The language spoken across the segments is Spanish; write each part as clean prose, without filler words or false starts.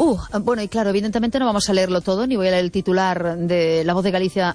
Bueno, y claro, evidentemente no vamos a leerlo todo, ni voy a leer el titular de La Voz de Galicia,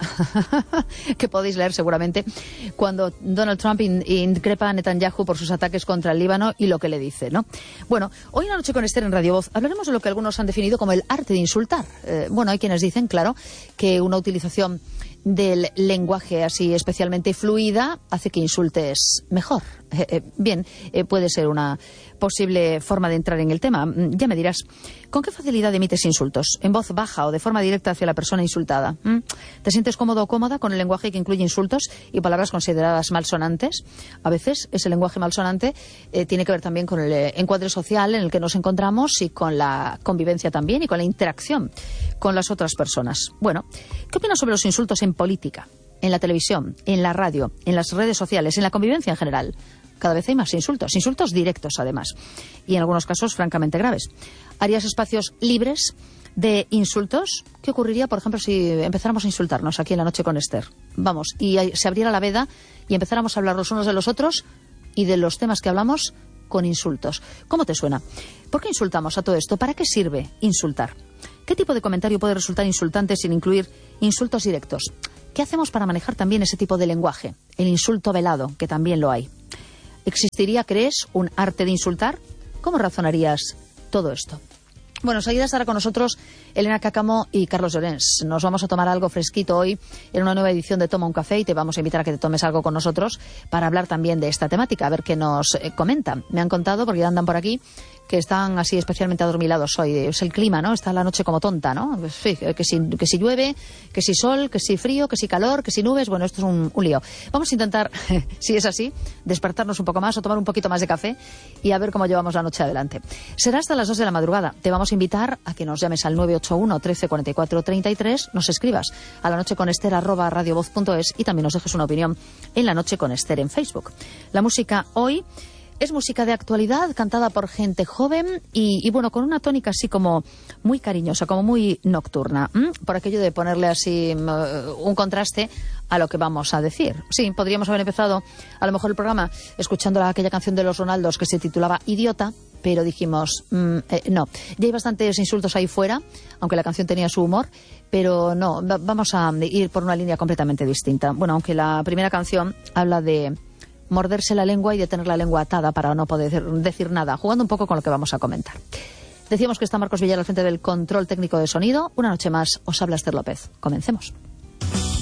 que podéis leer seguramente, cuando Donald Trump increpa a Netanyahu por sus ataques contra el Líbano y lo que le dice, ¿no? Bueno, hoy en La Noche con Esther en Radio Voz hablaremos de lo que algunos han definido como el arte de insultar. Bueno, hay quienes dicen, claro, que una utilización del lenguaje así especialmente fluida hace que insultes mejor. Bien, puede ser una posible forma de entrar en el tema. Ya me dirás, ¿con qué facilidad emites insultos? ¿En voz baja o de forma directa hacia la persona insultada? ¿Te sientes cómodo o cómoda con el lenguaje que incluye insultos y palabras consideradas malsonantes? A veces ese lenguaje malsonante tiene que ver también con el encuadre social en el que nos encontramos y con la convivencia también y con la interacción con las otras personas. Bueno, ¿qué opinas sobre los insultos en política, en la televisión, en la radio, en las redes sociales, en la convivencia en general? Cada vez hay más insultos directos además, y en algunos casos francamente graves. ¿Harías espacios libres de insultos? ¿Qué ocurriría, por ejemplo, si empezáramos a insultarnos aquí en La Noche con Esther? Vamos, y se abriera la veda y empezáramos a hablar los unos de los otros y de los temas que hablamos con insultos. ¿Cómo te suena? ¿Por qué insultamos a todo esto? ¿Para qué sirve insultar? ¿Qué tipo de comentario puede resultar insultante sin incluir insultos directos? ¿Qué hacemos para manejar también ese tipo de lenguaje? El insulto velado, que también lo hay. ¿Existiría, crees, un arte de insultar? ¿Cómo razonarías todo esto? Bueno, enseguida estará con nosotros Elena Cáccamo y Carlos Llorens. Nos vamos a tomar algo fresquito hoy en una nueva edición de Toma un Café y te vamos a invitar a que te tomes algo con nosotros para hablar también de esta temática, a ver qué nos comentan. Me han contado, porque ya andan por aquí, que están así especialmente adormilados hoy. Es el clima, ¿no? Está la noche como tonta, ¿no? Pues, sí, que si llueve, que si sol, que si frío, que si calor, que si nubes. Bueno, esto es un lío. Vamos a intentar, si es así, despertarnos un poco más o tomar un poquito más de café y a ver cómo llevamos la noche adelante. Será hasta las 2 de la madrugada. Te vamos a invitar a que nos llames al 981 13 44 33, nos escribas a lanocheconester@radiovoz.es y también nos dejes una opinión en La Noche con Esther en Facebook. La música hoy es música de actualidad, cantada por gente joven y bueno, con una tónica así como muy cariñosa, como muy nocturna, por aquello de ponerle así un contraste a lo que vamos a decir. Sí, podríamos haber empezado a lo mejor el programa escuchando aquella canción de los Ronaldos que se titulaba Idiota, pero dijimos, no, ya hay bastantes insultos ahí fuera, aunque la canción tenía su humor, pero no, vamos a ir por una línea completamente distinta. Bueno, aunque la primera canción habla de morderse la lengua y de tener la lengua atada para no poder decir nada, jugando un poco con lo que vamos a comentar. Decíamos que está Marcos Villar al frente del control técnico de sonido. Una noche más os habla Esther López. Comencemos.